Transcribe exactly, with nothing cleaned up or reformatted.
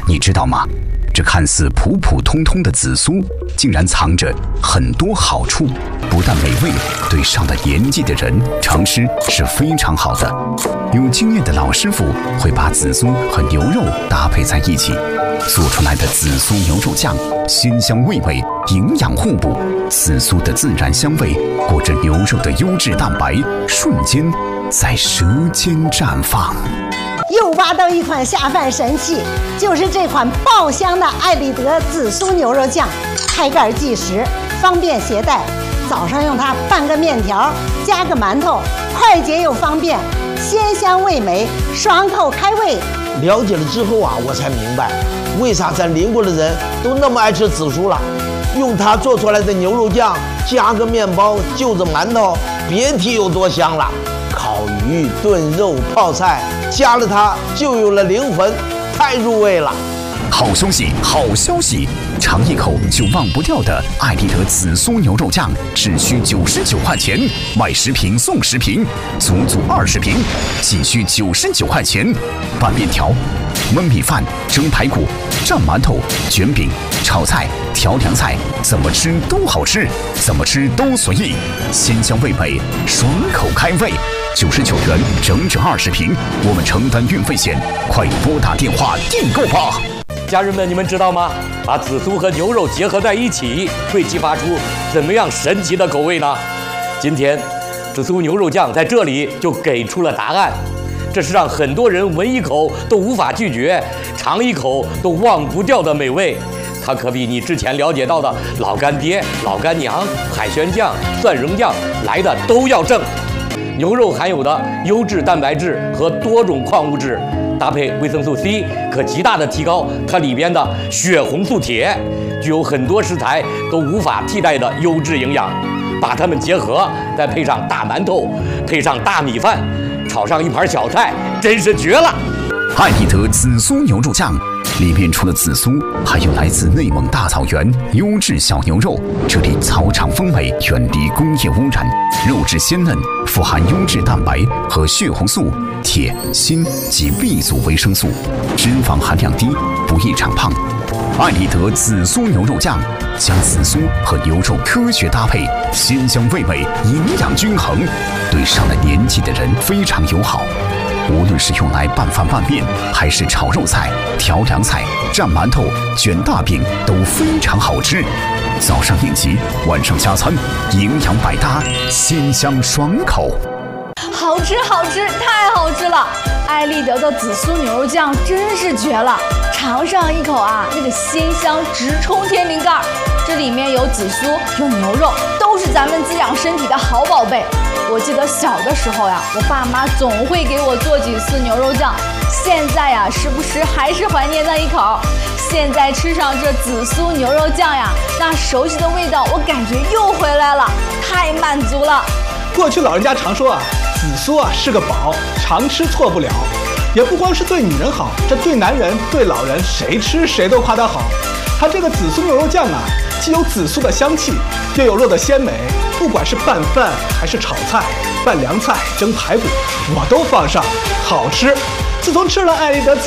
你知道吗？这看似普普通通的紫苏，竟然藏着很多好处。不但美味，对上了年纪的人常吃是非常好的。有经验的老师傅会把紫苏和牛肉搭配在一起，做出来的紫苏牛肉酱鲜香味美，营养互补。紫苏的自然香味裹着牛肉的优质蛋白，瞬间在舌尖绽放。 又挖到一款下饭神器，就是这款爆香的艾丽德紫苏牛肉酱，开盖即食，方便携带。早上用它拌个面条，加个馒头，快捷又方便，鲜香味美，爽口开胃。 了解了之后啊，我才明白，为啥咱邻国的人都那么爱吃紫苏了。用它做出来的牛肉酱，加个面包，就着馒头，别提有多香了。烤鱼、炖肉、泡菜，加了它就有了灵魂，太入味了。 好消息，好消息！尝一口就忘不掉的艾丽德紫苏牛肉酱，只需九十九块钱，买十瓶送十瓶，足足二十瓶，仅需九十九块钱。拌面条、焖米饭、蒸排骨、蘸馒头、卷饼、炒菜、调凉菜，怎么吃都好吃，怎么吃都随意，鲜香味美，爽口开胃。九十九元，整整二十瓶，我们承担运费险，快拨打电话订购吧！ 家人们，你们知道吗？把紫苏和牛肉结合在一起，会激发出怎么样神奇的口味呢？今天，紫苏牛肉酱在这里就给出了答案。这是让很多人闻一口都无法拒绝，尝一口都忘不掉的美味。它可比你之前了解到的老干爹、老干娘、海鲜酱、蒜蓉酱来的都要正。牛肉含有的优质蛋白质和多种矿物质，搭配维生素 C， 可极大的提高它里边的血红素铁，具有很多食材都无法替代的优质营养。把它们结合，再配上大馒头，配上大米饭，炒上一盘小菜，真是绝了！ 艾丽德紫苏牛肉酱里面除了紫苏，还有来自内蒙大草原优质小牛肉，这里草场风味，远离工业污染，肉质鲜嫩，富含优质蛋白和血红素、铁、锌及 B 族维生素，脂肪含量低，不易长胖。艾丽德紫苏牛肉酱将紫苏和牛肉科学搭配，鲜香味美，营养均衡，对上了年纪的人非常友好。无论是用来拌饭拌面，还是炒肉菜、调凉菜、蘸馒头、卷大饼，都非常好吃。早上应急，晚上加餐，营养百搭，鲜香爽口。 好吃好吃，太好吃了！艾丽德的紫苏牛肉酱真是绝了，尝上一口啊，那个鲜香直冲天灵盖。这里面有紫苏，有牛肉，都是咱们滋养身体的好宝贝。我记得小的时候呀，我爸妈总会给我做几次牛肉酱，现在呀，时不时还是怀念那一口。现在吃上这紫苏牛肉酱呀，那熟悉的味道我感觉又回来了，太满足了。 过去老人家常说啊，紫苏啊是个宝，常吃错不了。也不光是对女人好，这对男人、对老人，谁吃谁都夸它好。它这个紫苏牛肉酱啊，既有紫苏的香气，又有肉的鲜美。不管是拌饭还是炒菜、拌凉菜、蒸排骨，我都放上，好吃。自从吃了艾丽德紫